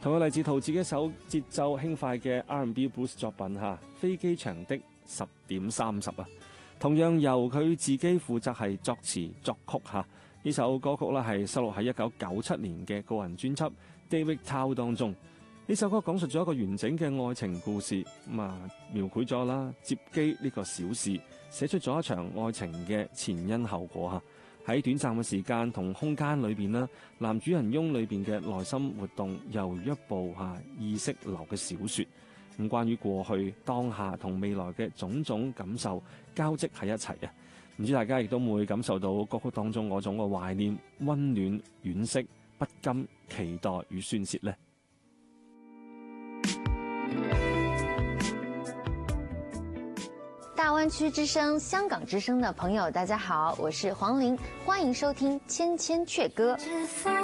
同樣嚟自陶喆嘅一首節奏輕快嘅 R&B Blues 作品《飛機場的10點30》啊，同樣由佢自己負責係作詞作曲嚇。呢首歌曲咧係收錄喺1997年嘅個人專輯《David Tao》當中。呢首歌講述咗一個完整嘅愛情故事，描繪咗啦接機呢個小事，寫出咗一場愛情嘅前因後果嚇。喺短暫嘅時間同空間裏邊啦，男主人翁裏邊嘅內心活動猶如一部意識流嘅小說。咁關於過去、當下同未來嘅種種感受交織喺一齊啊！唔知大家亦都會感受到歌曲當中嗰種嘅懷念、溫暖、惋惜、不甘、期待與宣洩呢？ 大灣區之聲、香港之聲的朋友，大家好，我是黃玲，歡迎收聽《千千闕歌》。